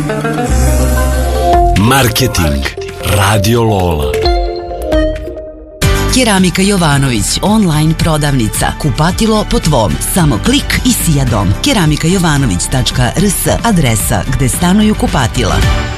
Marketing Radio Lola. Keramika Jovanović, online prodavnica, kupatilo po tvom, samo klik i sija dom. keramikajovanović.rs, adresa gde stanuju kupatila.